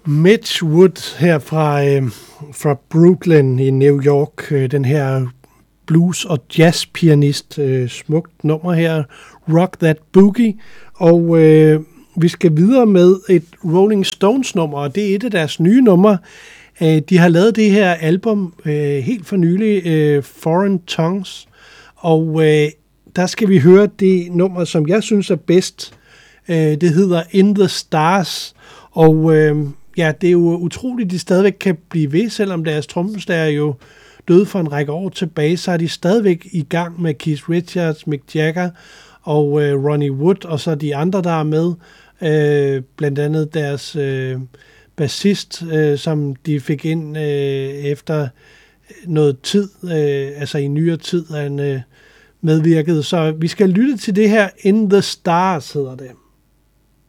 Mitch Wood her fra Brooklyn i New York, den her blues- og jazzpianist, smukt nummer her, Rock That Boogie, og vi skal videre med et Rolling Stones nummer, og det er et af deres nye numre. De har lavet det her album helt for nylig, Foreign Tongues, og der skal vi høre det nummer, som jeg synes er bedst. Det hedder In the Stars, og ja, det er jo utroligt, at de stadigvæk kan blive ved, selvom deres trommeslager jo døde for en række år tilbage, så er de stadigvæk i gang med Keith Richards, Mick Jagger og Ronnie Wood, og så de andre, der er med, blandt andet deres bassist, som de fik ind efter noget tid, altså i nyere tid, han medvirkede. Så vi skal lytte til det her In the Stars, hedder det.